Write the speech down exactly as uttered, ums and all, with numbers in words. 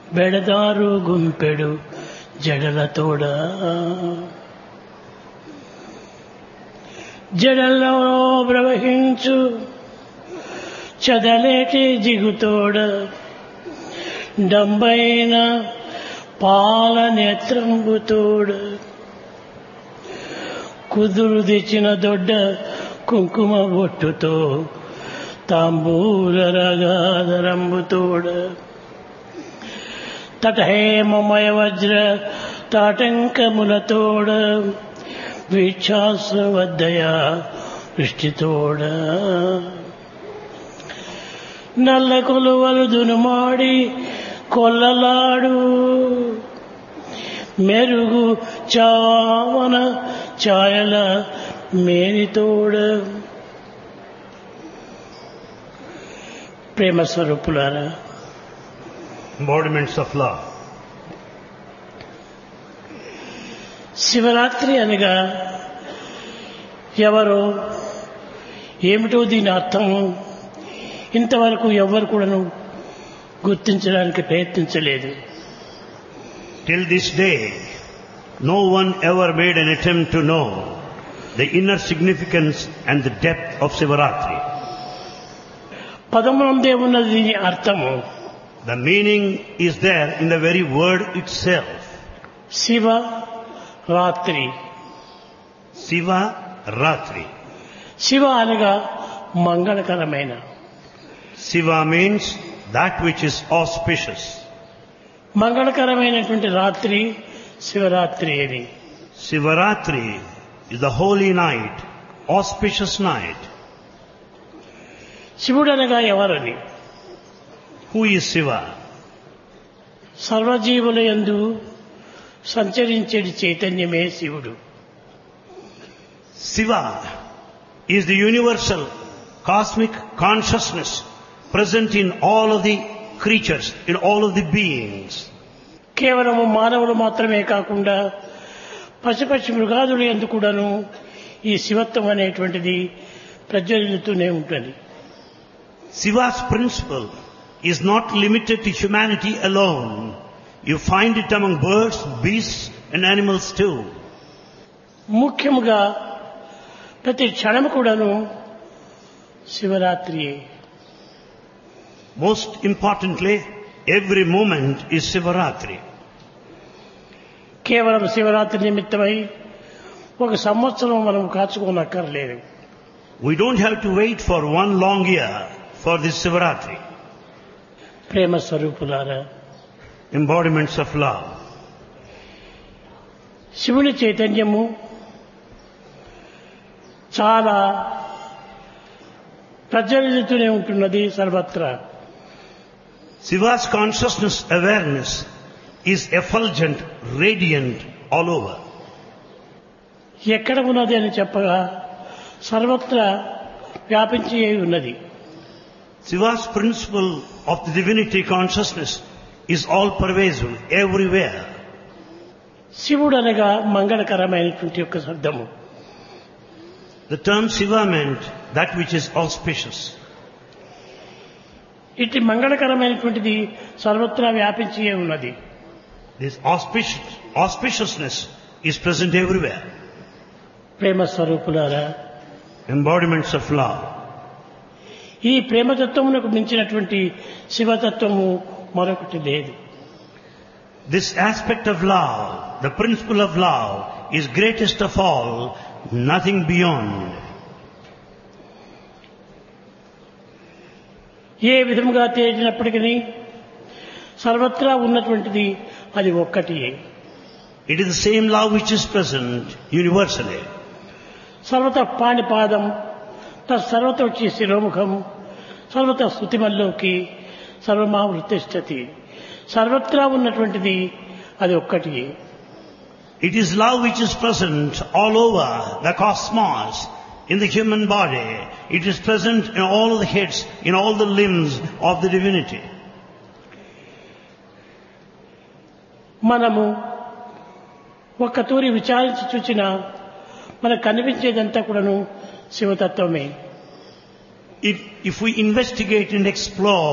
బెడదారు గుంపెడు జడలతోడ జడల్లో ప్రవహించు చదలేటి జిగుతోడ డంబైన పాల నేత్రంబుతోడ కుదురు తెచ్చిన దొడ్డ కుంకుమ బొట్టుతో తాంబూల రగాదరంబుతోడ తటహేమమయ వజ్ర తాటంకములతోడ వీక్షాశ్రవద్దయ దృష్టితోడ నల్ల కొలువలు దునుమాడి కొల్లలాడు మెరుగు చావన ఛాయల మేనితోడ ప్రేమ స్వరూపులారా, embodiments of love. శివరాత్రి అనగా ఎవరో ఏమిటో దీని అర్థము ఇంతవరకు ఎవ్వరు కూడాను గుర్తించడానికి ప్రయత్నించలేదు. Till this day, no one ever made an attempt to know the inner significance and the depth of Sivaratri. పదమునందే ఉన్నది దీని అర్థము. The meaning is there in the very word itself. Shiva రాత్రి. Siva Ratri. శివ అనగా మంగళకరమైన. Siva means that which is auspicious. మంగళకరమైనటువంటి రాత్రి శివరాత్రి అని. Sivaratri is the holy night, auspicious night. శివుడు అనగా ఎవరని? Who is Siva? సర్వజీవుల యందు సంచరించేటి చైతన్యమే శివుడు. Siva is the universal cosmic consciousness present in all of the creatures, in all of the beings. కేవలము మానవులు మాత్రమే కాకుండా పశుపక్షి మృగాదులు యందు కూడాను ఈ శివత్వం అనేటువంటిది ప్రజ్వలితూనే ఉంటుంది. Siva's principle is not limited to humanity alone. You find it among birds, beasts and animals too. ముఖ్యముగా ప్రతి క్షణము కూడాను Shivaratri. Most importantly, every moment is Sivaratri. కేవలం శివరాత్రి నిమిత్తమై ఒక సంవత్సరం మనం కాచుకోనక్కర్లేదు. We don't have to wait for one long year for this Sivaratri. ప్రేమ స్వరూపులారా, Embodiments of love. శివుని చైతన్యము చాలా ప్రజ్వలితూనే ఉంటున్నది సర్వత్రా. Siva's consciousness awareness is effulgent, radiant all over. ఎక్కడ ఉన్నది అని చెప్పగా సర్వత్రా వ్యాపించి ఉన్నది. Siva's principle of the divinity consciousness is all pervasive, everywhere. శివుడు అనగా మంగళకరమైనటువంటి యొక్క శబ్దము. The term Siva meant that which is auspicious. ఇటు మంగళకరమైనటువంటిది సర్వత్రా వ్యాపించి ఉన్నది. This auspicious, auspiciousness is present everywhere. ప్రేమ స్వరూపులారా, Embodiments of love. ఈ ప్రేమతత్వమునకు మించినటువంటి శివతత్వము మరొకటి లేదు. This aspect of love, the principle of love, is greatest of all, nothing beyond. ఏ విధముగా తేలినప్పటికీ సర్వత్రా ఉన్నటువంటిది అది ఒక్కటి. It is the same love which is present universally. సర్వత పాణిపాదం తత్సర్వత వచ్చి శిరోముఖం సర్వత స్తుతిమల్లోకి సర్వమావృతిష్టతి. సర్వత్రా ఉన్నటువంటిది అది ఒక్కటి. It is love which is present all over the cosmos, in the human body. It is present in all the heads, in all the limbs of the divinity. మనము ఒక్క తూరి విచారించి చూచిన మనకు కనిపించేదంతా కూడాను శివతత్వమే. If, if we investigate and explore